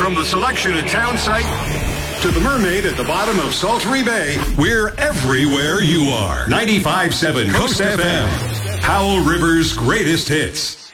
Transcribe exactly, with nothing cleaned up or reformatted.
From the selection at Townsite to the mermaid at the bottom of Saltery Bay, we're everywhere you are. ninety-five point seven Coast F M, Powell River's greatest hits.